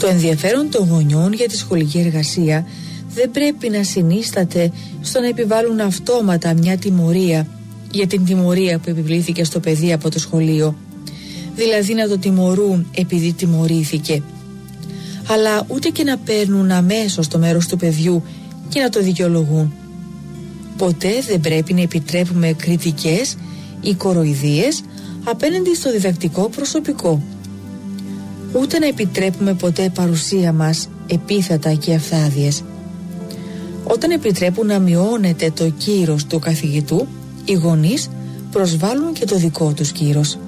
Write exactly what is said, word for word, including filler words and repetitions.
Το ενδιαφέρον των γονιών για τη σχολική εργασία δεν πρέπει να συνίσταται στο να επιβάλλουν αυτόματα μια τιμωρία για την τιμωρία που επιβλήθηκε στο παιδί από το σχολείο, δηλαδή να το τιμωρούν επειδή τιμωρήθηκε, αλλά ούτε και να παίρνουν αμέσως το μέρος του παιδιού και να το δικαιολογούν. Ποτέ δεν πρέπει να επιτρέπουμε κριτικές ή κοροϊδίες απέναντι στο διδακτικό προσωπικό. Ούτε να επιτρέπουμε ποτέ παρουσία μας επίθετα και αυθάδιες. Όταν επιτρέπουν να μειώνεται το κύρος του καθηγητού, οι γονείς προσβάλλουν και το δικό τους κύρος.